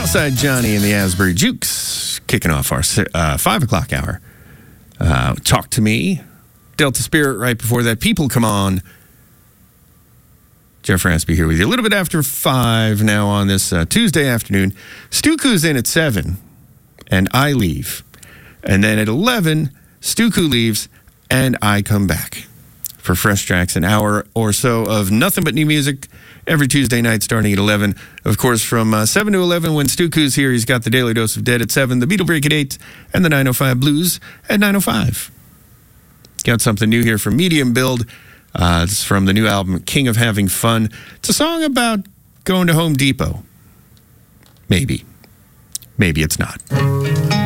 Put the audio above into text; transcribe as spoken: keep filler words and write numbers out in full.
Southside Johnny and the Asbury Jukes kicking off our uh, five o'clock hour. Uh, Talk to Me. Delta Spirit right before that. People Come On. Jeff Raspy here with you. A little bit after five now on this uh, Tuesday afternoon. Stuku's in at seven, and I leave. And then at eleven, Stuku leaves, and I come back for Fresh Tracks, an hour or so of nothing but new music every Tuesday night starting at eleven. Of course, from uh, seven to eleven, when Stuku's here, he's got the Daily Dose of Dead at seven, the Beatle Break at eight, and the nine oh five Blues at nine oh five. Got something new here from Medium Build. Uh, it's from the new album, King of Having Fun. It's a song about going to Home Depot. Maybe. Maybe it's not.